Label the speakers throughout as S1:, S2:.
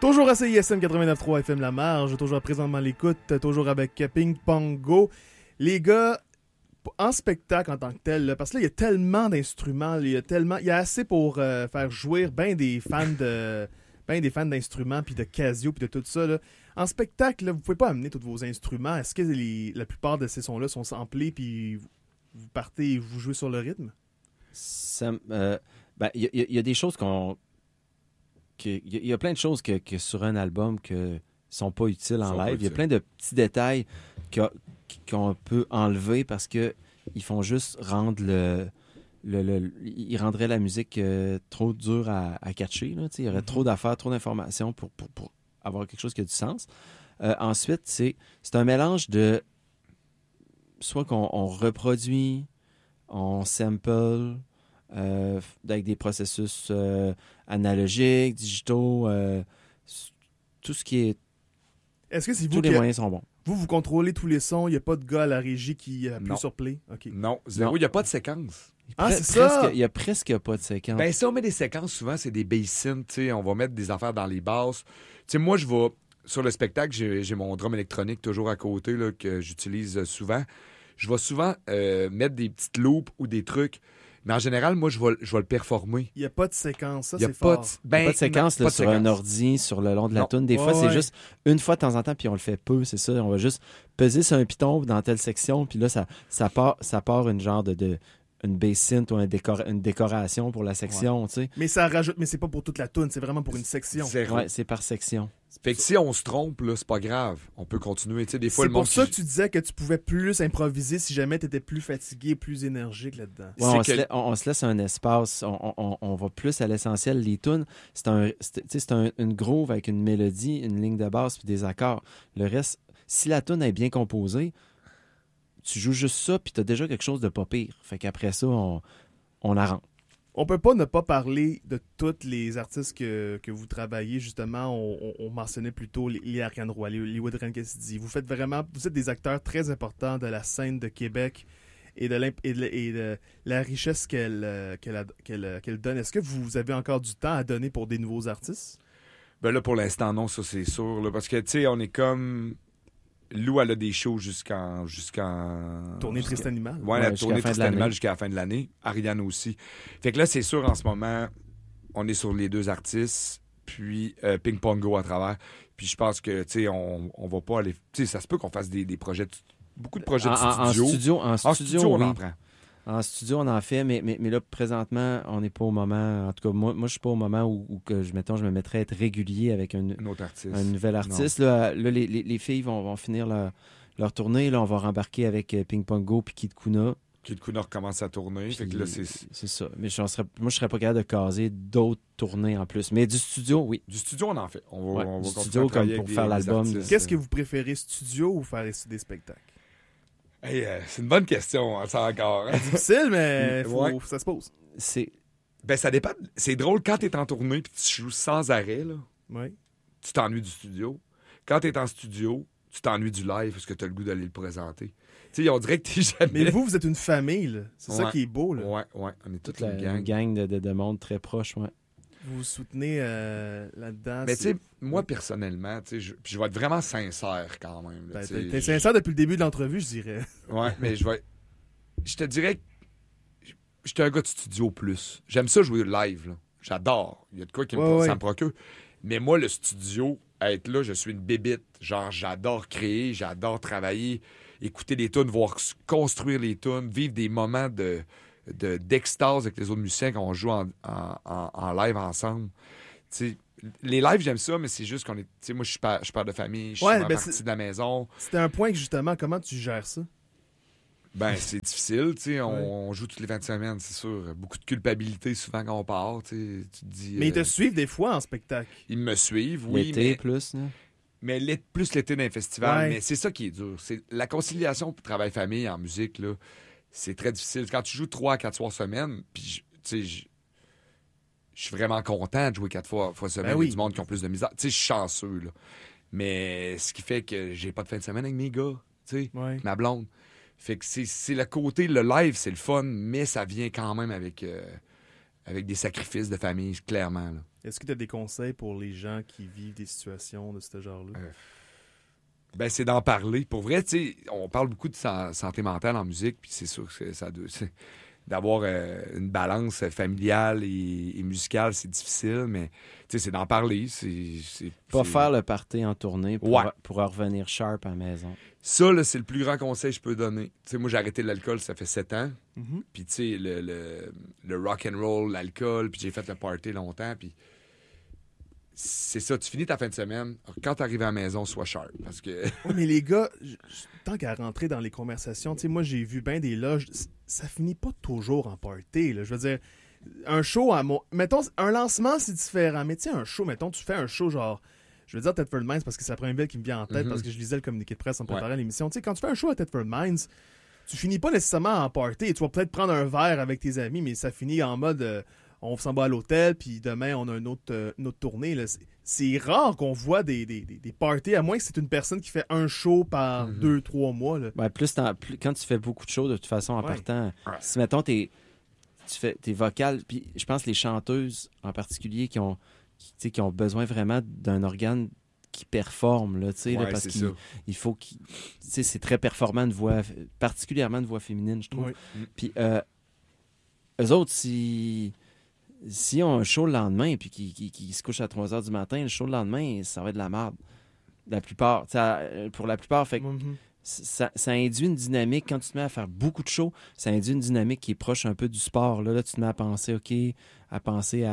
S1: Toujours à CISM 89.3 FM La Marge, toujours présentement l'écoute, toujours avec Ping Pong Go. Les gars, en spectacle en tant que tel, là, parce que là, il y a tellement d'instruments, il y a assez pour faire jouir bien des fans d'instruments, puis de Casio, puis de tout ça. Là. En spectacle, là, vous pouvez pas amener tous vos instruments. Est-ce que la plupart de ces sons-là sont samplés, puis vous partez et vous jouez sur le rythme?
S2: Il y a des choses il y a plein de choses que sur un album qui sont pas utiles en live. Il y a plein de petits détails qu'on peut enlever parce que ils font juste rendre ils rendraient la musique trop dure à catcher. Là, il y aurait trop d'affaires, trop d'informations pour avoir quelque chose qui a du sens. Ensuite, c'est un mélange de soit qu'on reproduit, on sample avec des processus analogiques, digitaux, tout ce qui est...
S1: Est-ce que c'est vous
S2: tous les moyens sont bons.
S1: Vous contrôlez tous les sons, il n'y a pas de gars à la régie qui appuie sur play? Okay.
S3: Non, zéro, il n'y a pas de séquence.
S1: C'est ça?
S2: Il n'y a presque pas de séquence.
S3: Ben, si on met des séquences, souvent, c'est des bass-synths, tu sais, on va mettre des affaires dans les basses. Tu sais, moi, je vais... Sur le spectacle, j'ai mon drum électronique toujours à côté, là, que j'utilise souvent. Je vais souvent mettre des petites loops ou des trucs. Mais en général, moi, je vais le performer.
S1: Il n'y a pas de séquence, ça, c'est fort.
S2: Il n'y a pas de séquence là, sur un ordi, sur le long de la toune. Des fois, c'est juste une fois de temps en temps, puis on le fait peu, c'est ça. On va juste peser sur un piton dans telle section, puis là, ça part une genre une bass synth ou une décoration pour la section, tu sais.
S1: Mais ça rajoute, mais c'est pas pour toute la toune, c'est vraiment pour une section.
S2: Ouais, c'est par section.
S3: Fait que si on se trompe, là, c'est pas grave. On peut continuer. Tu sais, des fois,
S1: c'est pour ça que tu disais que tu pouvais plus improviser si jamais tu étais plus fatigué, plus énergique là-dedans.
S2: Ouais, on se laisse un espace. On va plus à l'essentiel. Les tunes, c'est une groove avec une mélodie, une ligne de basse puis des accords. Le reste, si la tune est bien composée, tu joues juste ça puis tu as déjà quelque chose de pas pire. Fait qu'après ça, on arrange.
S1: On peut pas ne pas parler de tous les artistes que vous travaillez. Justement, on mentionnait plutôt les Ariane Roy, les Woodren Cassidy. Vous êtes des acteurs très importants de la scène de Québec et de la richesse qu'elle donne. Est-ce que vous avez encore du temps à donner pour des nouveaux artistes?
S3: Ben là, pour l'instant, non, ça c'est sûr. Là, parce que, tu sais, on est comme... Lou, elle a des shows jusqu'en...
S1: Tournée Triste Animal.
S3: Ouais, la tournée Triste Animal jusqu'à la fin de l'année. Ariane aussi. Fait que là, c'est sûr, en ce moment, on est sur les deux artistes, puis Ping Pong Go à travers. Puis je pense que, tu sais, on va pas aller... Tu sais, ça se peut qu'on fasse des projets... Beaucoup de projets de studio.
S2: En studio,
S3: on
S2: oui.
S3: en prend.
S2: En studio, on en fait, mais là, présentement, on n'est pas au moment... En tout cas, moi je suis pas au moment où que, je me mettrais à être régulier avec un autre artiste. Un nouvel artiste. Là, les filles vont finir leur tournée. Là, on va rembarquer avec Ping Pong Go puis Kid Kuna.
S3: Kid Kuna recommence à tourner. Fait que là, c'est
S2: ça. Mais moi, je serais pas capable de caser d'autres tournées en plus. Mais du studio, oui.
S3: Du studio, on en fait. On va
S2: du studio comme pour faire l'album.
S1: Qu'est-ce que vous préférez, studio ou faire des spectacles?
S3: Hey, c'est une bonne question, hein, ça encore. Hein?
S1: Difficile, mais ça se pose.
S3: Ben, ça dépend. C'est drôle, quand t'es en tournée et tu joues sans arrêt, là, tu t'ennuies du studio. Quand t'es en studio, tu t'ennuies du live parce que t'as le goût d'aller le présenter. Tu sais, on dirait que t'es jamais...
S1: Mais vous êtes une famille, là. C'est ça qui est beau, là.
S3: Ouais. On est toute une
S2: gang de monde très proche, ouais.
S1: Vous vous soutenez là-dedans.
S3: Mais tu sais, moi, personnellement, je vais être vraiment sincère quand même. Là,
S1: t'es sincère depuis le début de l'entrevue, je dirais.
S3: Ouais, mais je te dirais que j'étais un gars de studio plus. J'aime ça jouer live, là. J'adore. Il y a de quoi ça me procure. Mais moi, le studio, être là, je suis une bébite. Genre, j'adore créer, j'adore travailler, écouter les tunes, voir construire les tunes, vivre des moments d'extase avec les autres musiciens quand on joue en live ensemble. T'sais, les lives, j'aime ça, mais c'est juste qu'on est... T'sais, moi, je suis père de famille, je suis partie de la maison.
S1: C'était un point que, justement, comment tu gères ça?
S3: Ben, c'est difficile, tu sais. On joue toutes les 20 semaines, c'est sûr. Beaucoup de culpabilité souvent quand on part, tu te dis...
S1: Mais ils te suivent des fois en spectacle.
S3: Ils me suivent, oui.
S2: L'été plus, là.
S3: Mais plus l'été d'un festival. Mais c'est ça qui est dur. C'est la conciliation travail-famille en musique, là, c'est très difficile. Quand tu joues 3 à 4 soirs semaine, puis, tu sais, je suis vraiment content de jouer 4 fois semaine. Il y a du monde qui ont plus de misère. Tu sais, je suis chanceux, là. Mais ce qui fait que j'ai pas de fin de semaine avec mes gars, tu sais, ma blonde. Fait que c'est le côté, le live, c'est le fun, mais ça vient quand même avec des sacrifices de famille, clairement. Là.
S1: Est-ce que tu as des conseils pour les gens qui vivent des situations de ce genre-là?
S3: Ben, c'est d'en parler. Pour vrai, tu sais, on parle beaucoup de santé mentale en musique, puis c'est sûr que d'avoir une balance familiale et musicale, c'est difficile, mais tu sais, c'est d'en parler.
S2: Pas faire le party en tournée pour revenir sharp à la maison.
S3: Ça, là, c'est le plus grand conseil que je peux donner. Tu sais, moi, j'ai arrêté l'alcool, ça fait 7 ans.
S1: Mm-hmm.
S3: Puis, tu sais, le rock and roll, l'alcool, puis j'ai fait le party longtemps, puis c'est ça, tu finis ta fin de semaine. Quand tu arrives à la maison, sois sharp. Parce que.
S1: Oui, mais les gars, tant qu'à rentrer dans les conversations, tu sais, moi, j'ai vu bien des loges, ça finit pas toujours en party. Là. Je veux dire, un show mettons, un lancement, c'est différent. Mais tu sais, un show, mettons, tu fais un show genre. Je veux dire Thetford Mines parce que c'est la première ville qui me vient en tête parce que je lisais le communiqué de presse en préparant l'émission. Tu sais, quand tu fais un show à Thetford Mines, tu finis pas nécessairement en party. Tu vas peut-être prendre un verre avec tes amis, mais ça finit en mode. On s'en va à l'hôtel, puis demain, on a une autre tournée. Là. C'est rare qu'on voit des parties, à moins que c'est une personne qui fait un show par 2-3 mois. Là.
S2: Ouais, quand tu fais beaucoup de shows, de toute façon, en partant, si, mettons, tu fais tes vocales, puis je pense les chanteuses en particulier qui ont besoin vraiment d'un organe qui performe, là, parce qu'il faut qu'il... C'est très performant de voix, particulièrement de voix féminine, je trouve.
S1: Oui.
S2: Puis eux autres, si on a un show le lendemain et qui se couche à 3 h du matin, le show le lendemain, ça va être de la merde. La plupart. Pour la plupart, fait ça induit une dynamique. Quand tu te mets à faire beaucoup de shows, ça induit une dynamique qui est proche un peu du sport. Là tu te mets à penser,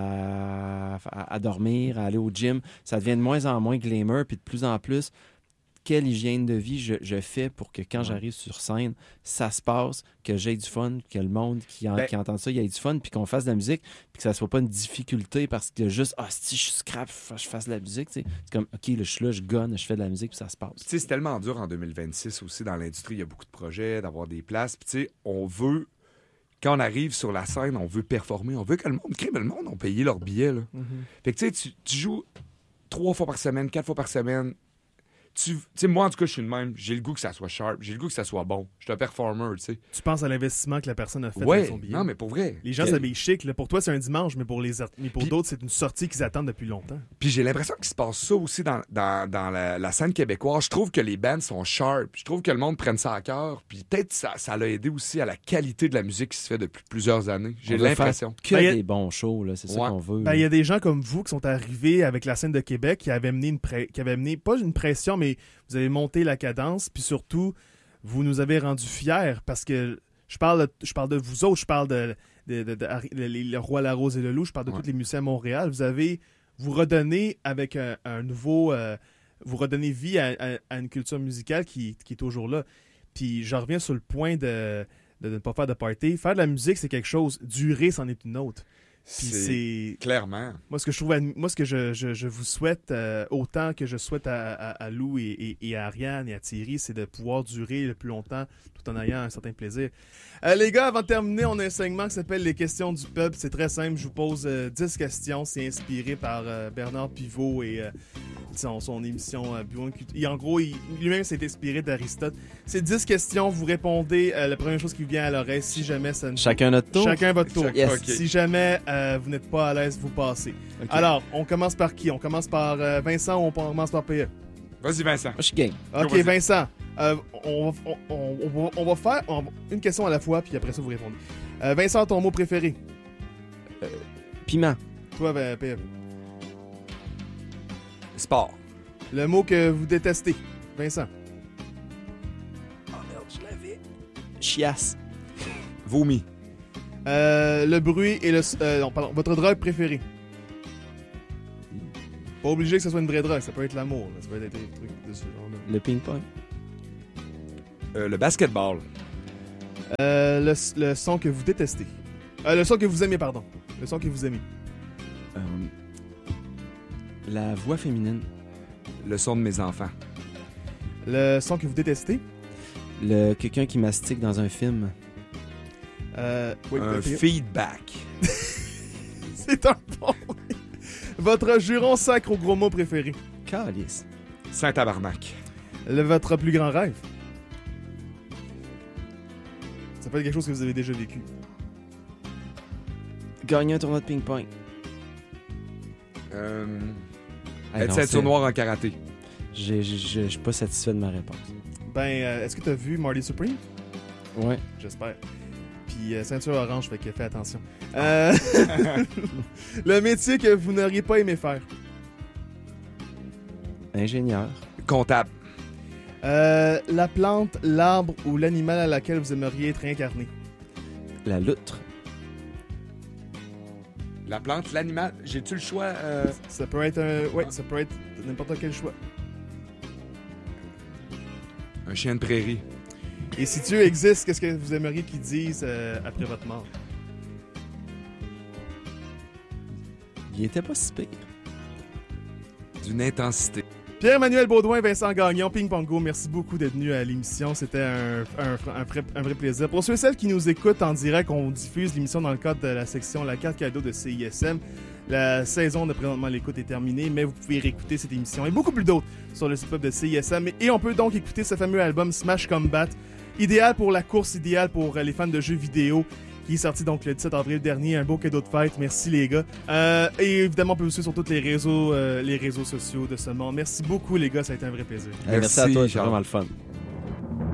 S2: à dormir, à aller au gym. Ça devient de moins en moins glamour, puis de plus en plus, quelle hygiène de vie je fais pour que quand j'arrive sur scène, ça se passe, que j'ai du fun, que le monde qui entend ça, il y ait du fun, puis qu'on fasse de la musique, puis que ça soit pas une difficulté parce que juste, si je scrape, je fasse de la musique. T'sais. C'est comme, OK, là, je suis là, je gonne, je fais de la musique, puis ça se passe.
S3: Tu sais, c'est tellement dur en 2026 aussi dans l'industrie. Il y a beaucoup de projets, d'avoir des places. Puis tu sais, on veut, quand on arrive sur la scène, on veut performer, on veut que le monde ait payé leur billet. Là. Fait que tu sais, tu joues 3 fois par semaine, 4 fois par semaine. Tu sais, moi, en tout cas, je suis le même. J'ai le goût que ça soit sharp. J'ai le goût que ça soit bon. Je suis un performer, tu sais.
S1: Tu penses à l'investissement que la personne a fait dans son billet.
S3: Non, mais pour vrai.
S1: Les gens s'habillent chic. Là. Pour toi, c'est un dimanche, mais pour d'autres, c'est une sortie qu'ils attendent depuis longtemps.
S3: Puis j'ai l'impression qu'il se passe ça aussi dans la scène québécoise. Je trouve que les bands sont sharp. Je trouve que le monde prenne ça à cœur. Puis peut-être ça l'a aidé aussi à la qualité de la musique qui se fait depuis plusieurs années. J'ai l'impression.
S2: Des bons shows, là. C'est ça qu'on veut.
S1: Il y a des gens comme vous qui sont arrivés avec la scène de Québec qui avaient amené pas une pression, mais vous avez monté la cadence, puis surtout, vous nous avez rendus fiers parce que je parle de vous autres, je parle de Le Roi, la Rose et le Loup, je parle de tous les musiciens à Montréal. Vous redonnez avec un nouveau... vous redonnez vie à une culture musicale qui est toujours là. Puis je reviens sur le point de ne pas faire de party. Faire de la musique, c'est quelque chose. Durer, c'en est une autre. Puis c'est
S3: clairement.
S1: Moi, ce que je vous souhaite, autant que je souhaite à Lou et à Ariane et à Thierry, c'est de pouvoir durer le plus longtemps tout en ayant un certain plaisir. Les gars, avant de terminer, on a un segment qui s'appelle Les questions du peuple. C'est très simple. Je vous pose 10 questions. C'est inspiré par Bernard Pivot et son émission Pivot. Et en gros, lui-même s'est inspiré d'Aristote. C'est 10 questions. Vous répondez la première chose qui vous vient à l'oreille. Si jamais ça ne...
S2: Chacun notre tour?
S1: Chacun votre tour.
S2: Yes.
S1: Okay. Si jamais vous n'êtes pas à l'aise, vous passez. Okay. Alors, on commence par qui? On commence par Vincent ou on commence par PE?
S3: Vas-y, Vincent.
S2: Moi, je suis game.
S1: OK, Vincent. On va faire une question à la fois, puis après ça, vous répondez. Vincent, ton mot préféré?
S2: Piment.
S1: Toi, PE?
S3: Sport.
S1: Le mot que vous détestez? Vincent?
S2: Oh merde, je l'avais. Chiasse.
S3: Vomi.
S1: Le bruit et votre drogue préférée? Pas obligé que ce soit une vraie drogue, ça peut être l'amour. Ça peut être des trucs de ce genre-là.
S2: Le ping-pong.
S3: Le basketball.
S1: Le son que vous détestez. Le son que vous aimez, pardon. Le son que vous aimez.
S2: La voix féminine.
S3: Le son de mes enfants.
S1: Le son que vous détestez.
S2: Quelqu'un qui mastique dans un film.
S1: Oui,
S3: un feedback.
S1: C'est un bon. Votre juron sacre au gros mot préféré.
S2: Calice.
S3: Saint-Tabarnak.
S1: Votre plus grand rêve. Ça peut être quelque chose que vous avez déjà vécu.
S2: Gagner un tournoi de ping-pong.
S3: Être ceinture noire en karaté.
S2: Je suis pas satisfait de ma réponse.
S1: Est-ce que tu as vu Marty Supreme?
S2: Ouais.
S1: J'espère. Puis ceinture orange, fait que fais attention. Le métier que vous n'auriez pas aimé faire?
S2: Ingénieur.
S3: Comptable.
S1: La plante, l'arbre ou l'animal à laquelle vous aimeriez être incarné?
S2: La loutre.
S3: La plante, l'animal. J'ai-tu le choix?
S1: Ça peut être ça peut être n'importe quel choix.
S3: Un chien de prairie.
S1: Et si Dieu existe, qu'est-ce que vous aimeriez qu'il dise après votre mort?
S2: Il était pas si pire.
S3: D'une intensité.
S1: Pierre-Emmanuel Baudouin, Vincent Gagnon, Ping Pongo, merci beaucoup d'être venu à l'émission. C'était un vrai plaisir. Pour ceux et celles qui nous écoutent en direct, on diffuse l'émission dans le cadre de la section La carte cadeau de CISM. La saison de Présentement l'écoute est terminée, mais vous pouvez réécouter cette émission et beaucoup plus d'autres sur le site web de CISM. Et on peut donc écouter ce fameux album Smash Combat, idéal pour la course, idéal pour les fans de jeux vidéo, qui est sorti donc le 17 avril dernier. Un beau cadeau de fête. Merci les gars. Et évidemment, on peut vous suivre sur tous les réseaux sociaux de ce monde. Merci beaucoup les gars, ça a été un vrai plaisir.
S2: Merci à toi, c'est vraiment le fun.